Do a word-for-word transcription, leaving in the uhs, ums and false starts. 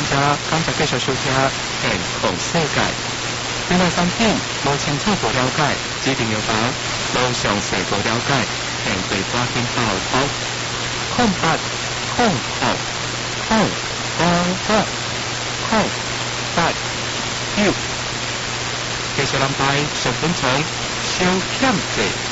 者感谢继续收听《健康世界》。另外产品无清楚无了解，指定要打无详细无了解，请随抓紧报告。空八空号空八八空八九，继续安排十分钟小欠者。